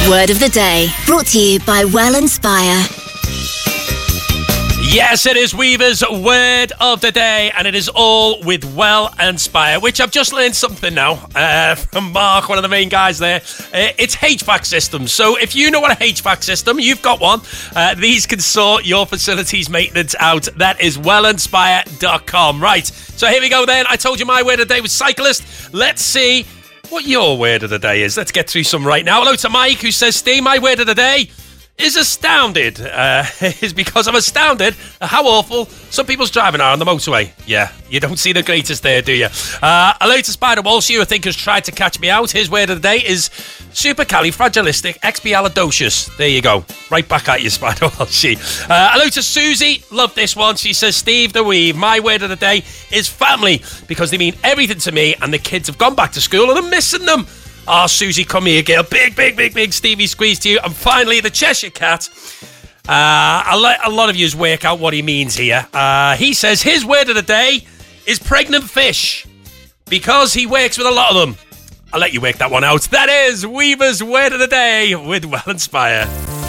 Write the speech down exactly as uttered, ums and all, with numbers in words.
Word of the day, brought to you by Well Inspire. Yes, it is Weaver's Word of the Day, and it is all with Well Inspire, which I've just learned something now uh, from Mark, one of the main guys there. Uh, it's H V A C systems. So if you know what a H V A C system, you've got one. Uh, these can sort your facilities maintenance out. That is well inspire dot com. Right, so here we go then. I told you my word of the day was cyclist. Let's see what your word of the day is. Let's get through some right now. Hello to Mike, who says, Steve, my word of the day is astounded. Uh, is because I'm astounded at how awful some people's driving are on the motorway. Yeah, you don't see the greatest there, do you? Uh, hello to Spider Walsh, who I think has tried to catch me out. His word of the day is supercalifragilisticexpialidocious. There you go. Right back at you, Spider Walsh. Uh, hello to Susie. Love this one. She says, Steve the Weave, my word of the day is family, because they mean everything to me, and the kids have gone back to school and I'm missing them. Oh, Susie, come here, girl. Big, big, big, big Stevie squeeze to you. And finally, the Cheshire Cat. Uh, I'll let a lot of you work out what he means here. Uh, he says his word of the day is pregnant fish, because he works with a lot of them. I'll let you work that one out. That is Weaver's Word of the Day with Well Inspire.